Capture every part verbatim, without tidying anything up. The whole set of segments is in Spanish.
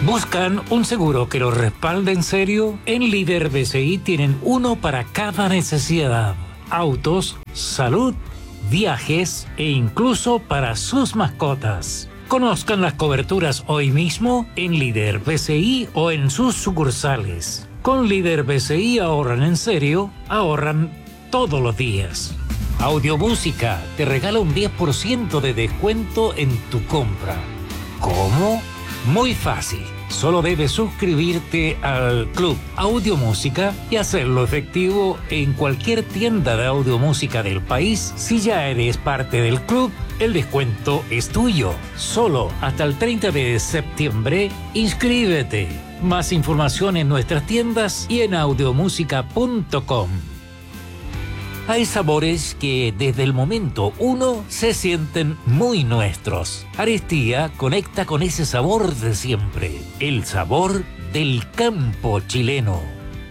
¿Buscan un seguro que los respalde en serio? En Líder B C I tienen uno para cada necesidad. Autos, salud, viajes e incluso para sus mascotas. Conozcan las coberturas hoy mismo en Líder B C I o en sus sucursales. Con Líder B C I ahorran en serio, ahorran todos los días. Audiomúsica te regala un diez por ciento de descuento en tu compra. ¿Cómo? Muy fácil. Solo debes suscribirte al Club Audiomúsica y hacerlo efectivo en cualquier tienda de audiomúsica del país. Si ya eres parte del club, el descuento es tuyo. Solo hasta el treinta de septiembre, inscríbete. Más información en nuestras tiendas y en audiomúsica punto com. Hay sabores que desde el momento uno se sienten muy nuestros. Aristía conecta con ese sabor de siempre, el sabor del campo chileno.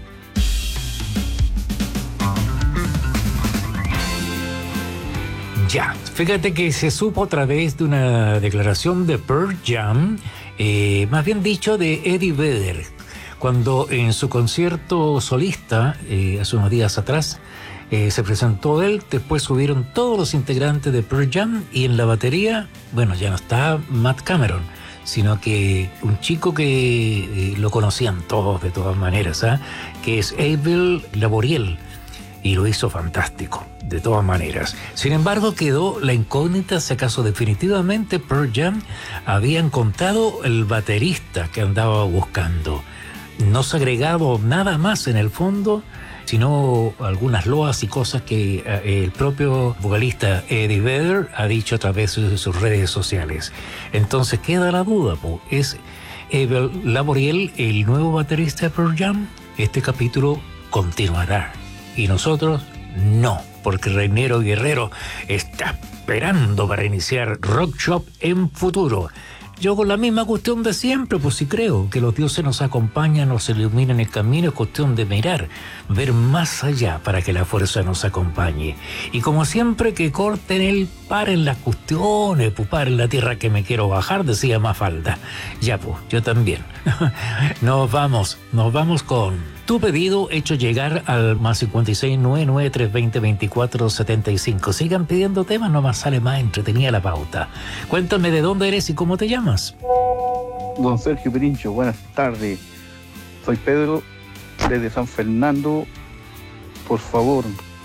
Ya, fíjate que se supo a través de una declaración de Pearl Jam, eh, más bien dicho de Eddie Vedder, cuando en su concierto solista, eh, hace unos días atrás, Eh, se presentó él, después subieron todos los integrantes de Pearl Jam y en la batería, bueno, ya no está Matt Cameron, sino que un chico que eh, lo conocían todos de todas maneras, ¿eh? que es Abel Laboriel, y lo hizo fantástico, de todas maneras. Sin embargo, quedó la incógnita si acaso definitivamente Pearl Jam había encontrado el baterista que andaba buscando. No se ha agregado nada más en el fondo, sino algunas loas y cosas que eh, el propio vocalista Eddie Vedder ha dicho a través de sus redes sociales. Entonces queda la duda, po. ¿Es Abel Laboriel el nuevo baterista de Pearl Jam? Este capítulo continuará y nosotros no, porque Reinero Guerrero está esperando para iniciar Rock Shop en futuro. Yo con la misma cuestión de siempre, pues sí creo que los dioses nos acompañan, nos iluminan el camino, es cuestión de mirar, ver más allá para que la fuerza nos acompañe. Y como siempre, que corten el paren las cuestiones, pues paren la tierra que me quiero bajar, decía Mafalda. Ya pues, yo también. Nos vamos, nos vamos con tu pedido hecho llegar al más cincuenta y seis, noventa y nueve, trescientos veinte, veinticuatro setenta y cinco. Sigan pidiendo temas, nomás sale más entretenida la pauta. Cuéntame de dónde eres y cómo te llamas. Don Sergio Pirincho, buenas tardes. Soy Pedro, desde San Fernando. Por favor,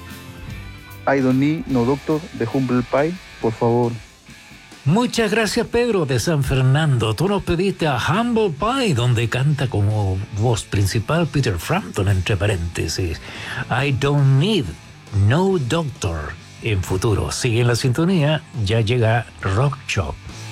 I don't need no doctor de Humble Pie, por favor. Muchas gracias, Pedro de San Fernando. Tú nos pediste a Humble Pie, donde canta como voz principal Peter Frampton, entre paréntesis. I don't need no doctor. En futuro, sigue en la sintonía, ya llega Rock Shop.